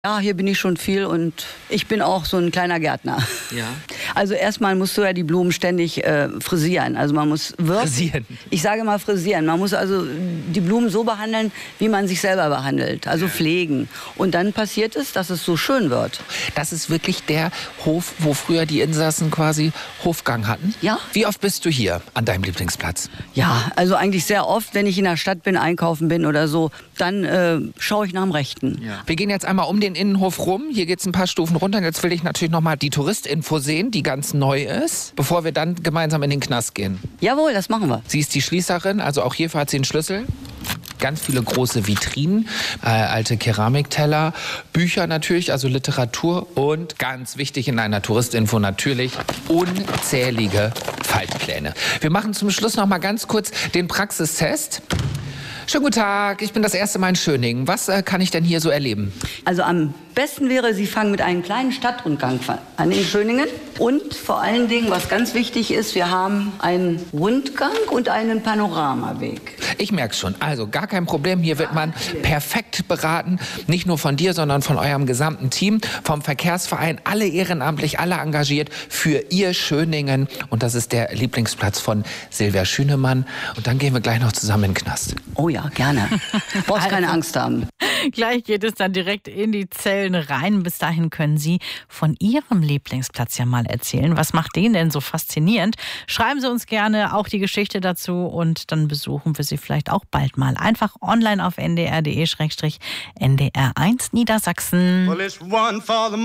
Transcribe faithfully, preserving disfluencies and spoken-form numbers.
Ja, hier bin ich schon viel und ich bin auch so ein kleiner Gärtner. Ja. Also erstmal musst du ja die Blumen ständig äh, frisieren. Also man muss wirklich, Frisieren. ich sage mal frisieren. Man muss also die Blumen so behandeln, wie man sich selber behandelt. Also pflegen. Und dann passiert es, dass es so schön wird. Das ist wirklich der Hof, wo früher die Insassen quasi Hofgang hatten? Ja. Wie oft bist du hier an deinem Lieblingsplatz? Ja, also eigentlich sehr oft, wenn ich in der Stadt bin, einkaufen bin oder so, dann äh, schaue ich nach dem Rechten. Ja. Wir gehen jetzt einmal um den Innenhof rum. Hier geht es ein paar Stufen runter. Und jetzt will ich natürlich noch mal die Touristinfo sehen, die ganz neu ist, bevor wir dann gemeinsam in den Knast gehen. Jawohl, das machen wir. Sie ist die Schließerin, also auch hierfür hat sie einen Schlüssel. Ganz viele große Vitrinen, äh, alte Keramikteller, Bücher natürlich, also Literatur und ganz wichtig in einer Touristinfo natürlich unzählige Faltpläne. Wir machen zum Schluss noch mal ganz kurz den Praxistest. Schönen guten Tag, ich bin das erste Mal in Schöningen. Was äh, kann ich denn hier so erleben? Also am besten wäre, Sie fangen mit einem kleinen Stadtrundgang an in Schöningen. Und vor allen Dingen, was ganz wichtig ist, wir haben einen Rundgang und einen Panoramaweg. Ich merke schon, also gar kein Problem. Hier wird man perfekt beraten. Nicht nur von dir, sondern von eurem gesamten Team, vom Verkehrsverein. Alle ehrenamtlich, alle engagiert für ihr Schöningen. Und das ist der Lieblingsplatz von Silvia Schünemann. Und dann gehen wir gleich noch zusammen in den Knast. Oh ja, gerne. Brauchst keine Angst haben. Gleich geht es dann direkt in die Zellen rein. Bis dahin können Sie von Ihrem Lieblingsplatz ja mal erzählen. Was macht den denn so faszinierend? Schreiben Sie uns gerne auch die Geschichte dazu und dann besuchen wir Sie vielleicht auch bald mal. Einfach online auf n d r punkt d e slash n d r eins Niedersachsen.